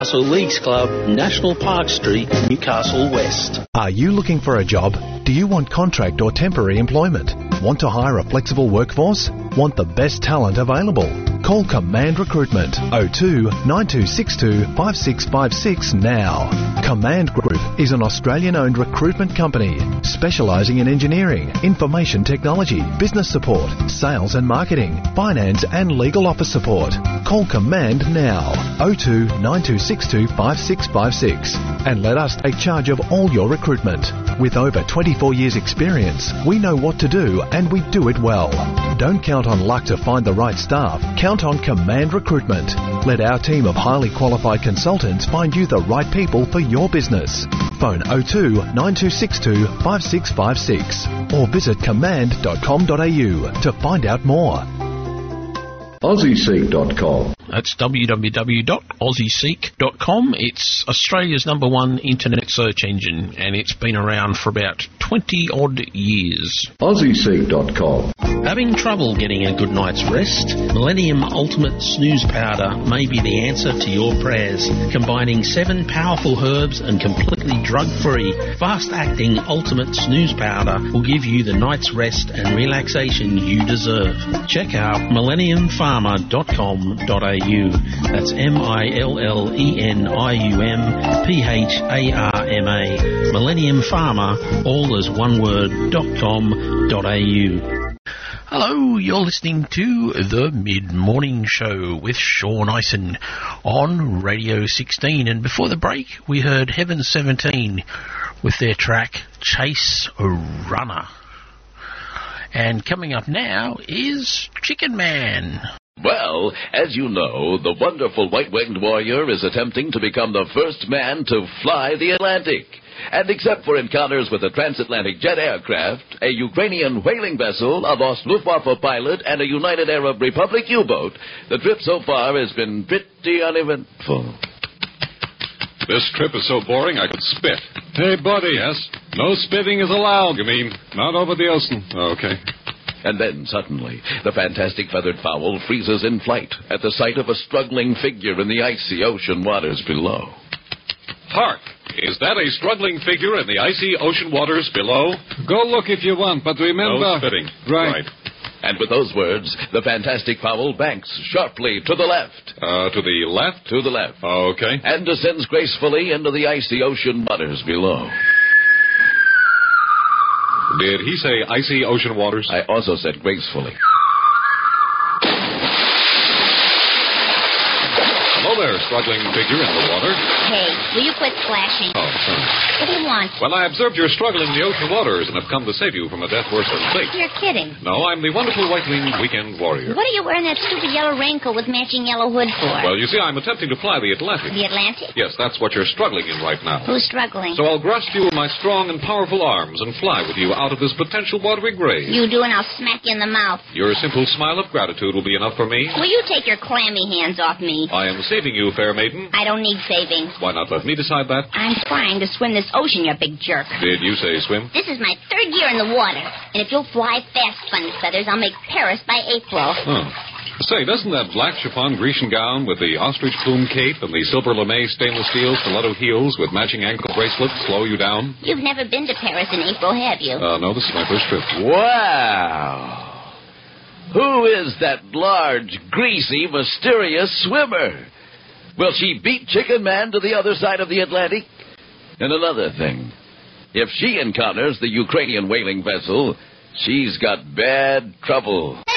Newcastle Leagues Club, National Park Street, Newcastle West. Are you looking for a job? Do you want contract or temporary employment? Want to hire a flexible workforce? Want the best talent available? Call Command Recruitment 02 9262 5656 now. Command Group is an Australian-owned recruitment company specialising in engineering, information technology, business support, sales and marketing, finance and legal office support. Call Command now 02 9262 5656 and let us take charge of all your recruitment. With over 24 years experience, we know what to do and we do it well. Don't count on luck to find the right staff. Count on Command Recruitment. Let our team of highly qualified consultants find you the right people for your business. Phone 02 9262 5656 or visit command.com.au to find out more. AussieSeek.com. That's www.aussieseek.com. It's Australia's #1 internet search engine, and it's been around for about 20-odd years. AussieSeek.com. Having trouble getting a good night's rest? Millennium Ultimate Snooze Powder may be the answer to your prayers. Combining 7 powerful herbs and completely drug-free, fast-acting Ultimate Snooze Powder will give you the night's rest and relaxation you deserve. Check out millenniumpharma.com.au. That's MILLENIUMPHARMA. Millennium Pharma, all as one word, .com.au. Hello, you're listening to The Mid-Morning Show with Sean Ison on Radio 16. And before the break, we heard Heaven 17 with their track Chase a Runner. And coming up now is Chicken Man. Well, as you know, the wonderful white-winged warrior is attempting to become the first man to fly the Atlantic. And except for encounters with a transatlantic jet aircraft, a Ukrainian whaling vessel, a lost Luftwaffe pilot, and a United Arab Republic U-boat, the trip so far has been pretty uneventful. This trip is so boring I could spit. Hey, buddy, yes? No spitting is allowed. You mean, not over the ocean. Okay. And then, suddenly, the fantastic feathered fowl freezes in flight at the sight of a struggling figure in the icy ocean waters below. Hark! Is that a struggling figure in the icy ocean waters below? Go look if you want, but remember... No spitting. Right. And with those words, the fantastic fowl banks sharply to the left. To the left? To the left. Okay. And descends gracefully into the icy ocean waters below. Did he say icy ocean waters? I also said gracefully. Hello there, struggling figure in the water. Hey, will you quit splashing? Oh, sorry. What do you want? Well, I observed you're struggling in the ocean waters and have come to save you from a death worse than fate. You're kidding. No, I'm the wonderful white-winged weekend warrior. What are you wearing that stupid yellow raincoat with matching yellow hood for? Well, you see, I'm attempting to fly the Atlantic. The Atlantic? Yes, that's what you're struggling in right now. Who's struggling? So I'll grasp you in my strong and powerful arms and fly with you out of this potential watery grave. You do, and I'll smack you in the mouth. Your simple smile of gratitude will be enough for me. Will you take your clammy hands off me? I am saving you, fair maiden. I don't need saving. Why not let me decide that? I'm trying to swim this ocean, you big jerk. Did you say swim? This is my 3rd year in the water. And if you'll fly fast, Funny Feathers, I'll make Paris by April. Oh. Say, doesn't that black chiffon Grecian gown with the ostrich plume cape and the silver lame stainless steel stiletto heels with matching ankle bracelets slow you down? You've never been to Paris in April, have you? No, this is my first trip. Wow! Who is that large, greasy, mysterious swimmer? Will she beat Chicken Man to the other side of the Atlantic? And another thing, if she encounters the Ukrainian whaling vessel, she's got bad trouble.